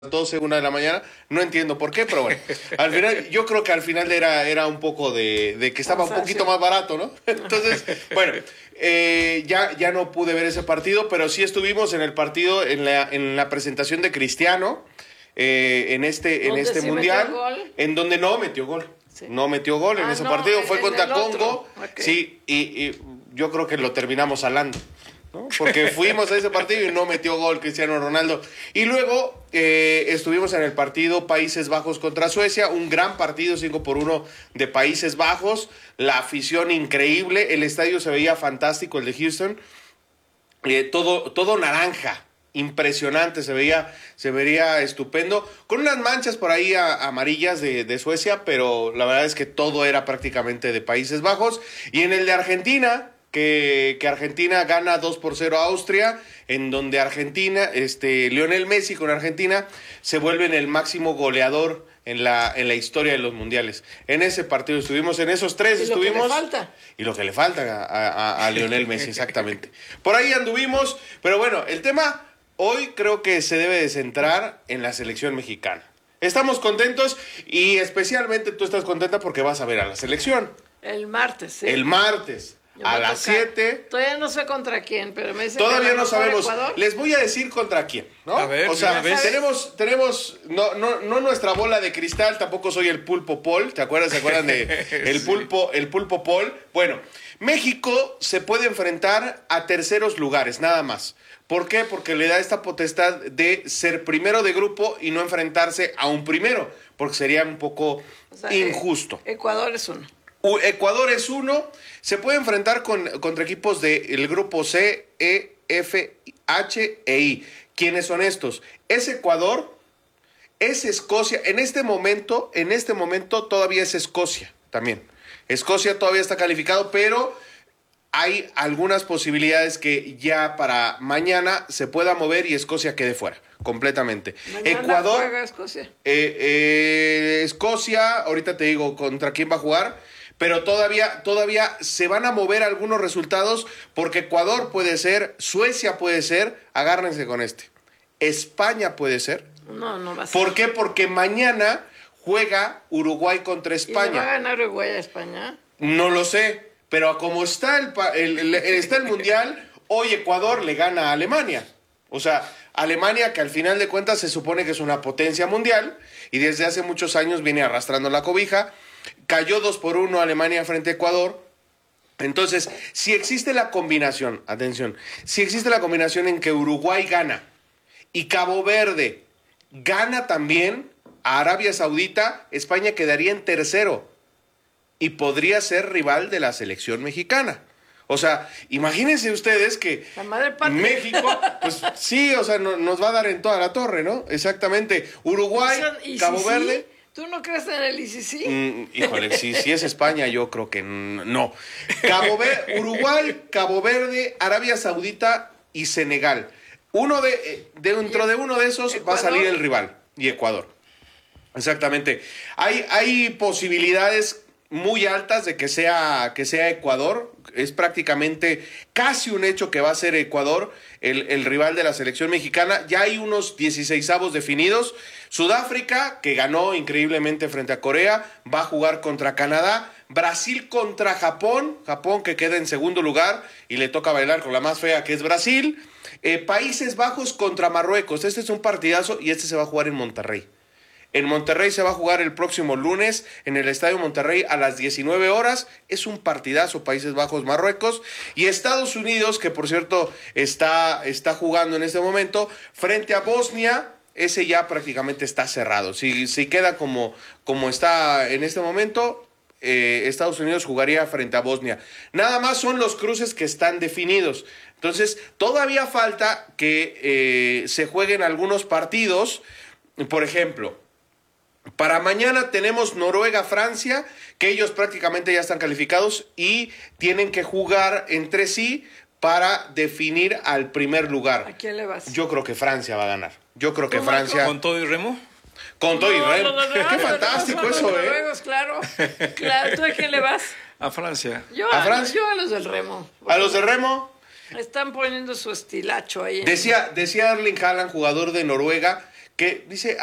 12, 1 de la mañana, no entiendo por qué, pero bueno, al final, yo creo que al final era un poco de que estaba un poquito más barato, ¿no? Entonces, bueno, ya no pude ver ese partido, pero sí estuvimos en el partido, en la presentación de Cristiano, en este sí mundial, en donde no metió gol. Sí. No metió gol en ese partido, fue contra Congo, okay. Sí, y yo creo que lo terminamos salando, ¿no? Porque fuimos a ese partido y no metió gol Cristiano Ronaldo. Y luego estuvimos en el partido Países Bajos contra Suecia, un gran partido, 5-1 de Países Bajos, la afición increíble, el estadio se veía fantástico, el de Houston, todo naranja, impresionante, se vería estupendo, con unas manchas por ahí amarillas de Suecia, pero la verdad es que todo era prácticamente de Países Bajos. Y en el de Argentina, que Argentina gana 2-0 a Austria, en donde Argentina, Lionel Messi con Argentina se vuelven el máximo goleador en la historia de los mundiales. En ese partido estuvimos, en esos tres estuvimos. Y lo que le falta a Lionel Messi, exactamente. Por ahí anduvimos, pero bueno, el tema hoy creo que se debe de centrar en la selección mexicana. Estamos contentos y especialmente tú estás contenta porque vas a ver a la selección. El martes, sí. El martes. A las 7. Todavía no sé contra quién, pero me dicen todavía no sabemos. Ecuador. Les voy a decir contra quién, ¿no? A ver, o sea, tenemos no nuestra bola de cristal, tampoco soy el Pulpo Paul, ¿se acuerdan de el Pulpo Paul? Bueno, México se puede enfrentar a terceros lugares, nada más. ¿Por qué? Porque le da esta potestad de ser primero de grupo y no enfrentarse a un primero, porque sería un poco injusto. Ecuador es uno. Ecuador es uno, se puede enfrentar contra equipos del grupo C, E, F, H e I. ¿Quiénes son estos? Es Ecuador, es Escocia, en este momento todavía es Escocia también. Escocia todavía está calificado, pero hay algunas posibilidades que ya para mañana se pueda mover y Escocia quede fuera completamente. Mañana Ecuador juega Escocia. Escocia, ahorita te digo contra quién va a jugar. Pero todavía se van a mover algunos resultados porque Ecuador puede ser, Suecia puede ser, agárrense con España puede ser. No va a ser. ¿Por qué? Porque mañana juega Uruguay contra España. ¿Y le va a ganar Uruguay a España? No lo sé, pero como está el Mundial, hoy Ecuador le gana a Alemania. O sea, Alemania, que al final de cuentas se supone que es una potencia mundial y desde hace muchos años viene arrastrando la cobija. Cayó 2-1 Alemania frente a Ecuador. Entonces, si existe la combinación, atención, si existe la combinación en que Uruguay gana y Cabo Verde gana también a Arabia Saudita, España quedaría en tercero y podría ser rival de la selección mexicana. O sea, imagínense ustedes que México, pues sí, o sea, nos va a dar en toda la torre, ¿no? Exactamente. Uruguay, Cabo Verde. ¿Tú no crees en el ICC? Híjole, si es España, yo creo que no. Uruguay, Cabo Verde, Arabia Saudita y Senegal. Dentro de uno de esos ¿Ecuador? Va a salir el rival. Y Ecuador. Exactamente. Hay posibilidades muy altas de que sea Ecuador. Es prácticamente casi un hecho que va a ser Ecuador el rival de la selección mexicana. Ya hay unos 16avos definidos. Sudáfrica, que ganó increíblemente frente a Corea, va a jugar contra Canadá. Brasil contra Japón. Japón que queda en segundo lugar y le toca bailar con la más fea que es Brasil. Países Bajos contra Marruecos. Este es un partidazo y este se va a jugar en Monterrey. En Monterrey se va a jugar el próximo lunes en el Estadio Monterrey a las 19 horas. Es un partidazo, Países Bajos, Marruecos. Y Estados Unidos, que por cierto está jugando en este momento, frente a Bosnia, ese ya prácticamente está cerrado. Si queda como está en este momento, Estados Unidos jugaría frente a Bosnia. Nada más son los cruces que están definidos. Entonces, todavía falta que se jueguen algunos partidos. Por ejemplo, para mañana tenemos Noruega-Francia, que ellos prácticamente ya están calificados y tienen que jugar entre sí para definir al primer lugar. ¿A quién le vas? Yo creo que Francia va a ganar. Yo creo que Francia... ¿Con todo y remo? Con todo y remo. Qué fantástico eso, ¿eh? Noruegos, claro. ¿Tú a quién le vas? A Francia. Yo a los del remo. ¿A los del remo? Están poniendo su estilacho ahí. Decía Erling Haaland, jugador de Noruega, que dice